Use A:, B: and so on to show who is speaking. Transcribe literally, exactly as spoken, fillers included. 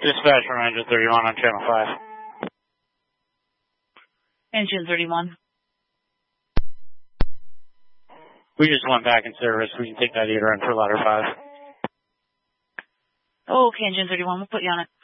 A: Dispatch from Engine thirty-one on Channel five.
B: Engine thirty-one.
A: We just went back in service. We can take that either in for ladder five.
B: Okay, Engine thirty-one, we'll put you on it.